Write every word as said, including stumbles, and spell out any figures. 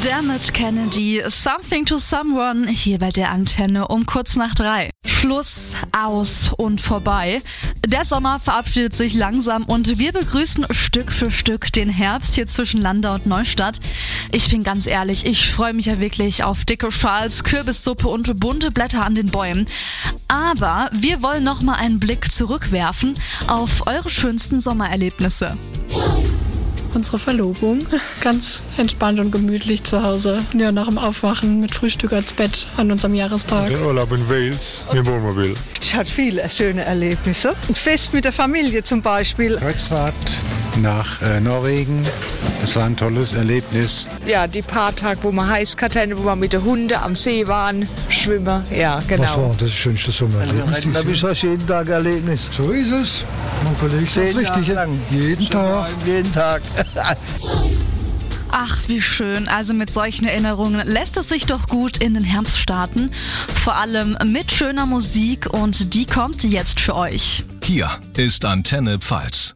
Dermot Kennedy, Something to Someone, hier bei der Antenne um kurz nach drei. Schluss, aus und vorbei. Der Sommer verabschiedet sich langsam und wir begrüßen Stück für Stück den Herbst hier zwischen Landau und Neustadt. Ich bin ganz ehrlich, ich freue mich ja wirklich auf dicke Schals, Kürbissuppe und bunte Blätter an den Bäumen. Aber wir wollen nochmal einen Blick zurückwerfen auf eure schönsten Sommererlebnisse. Unsere Verlobung. Ganz entspannt und gemütlich zu Hause. Ja, nach dem Aufwachen mit Frühstück als Bett an unserem Jahrestag. Den Urlaub in Wales mit dem Wohnmobil. Ich hatte viele schöne Erlebnisse. Ein Fest mit der Familie zum Beispiel. Kreuzfahrt nach äh, Norwegen. Das war ein tolles Erlebnis. Ja, die paar Tage, wo wir heiß hatten, wo wir mit den Hunden am See waren, schwimmen. Ja, genau. Was war das schönste Sommererlebnis? Da bist du jeden Tag Erlebnis. So ist es. Mein Kollege sagt es richtig. Lang. Jeden Tag. Jeden Tag. Ach, wie schön. Also mit solchen Erinnerungen lässt es sich doch gut in den Herbst starten. Vor allem mit schöner Musik und die kommt jetzt für euch. Hier ist Antenne Pfalz.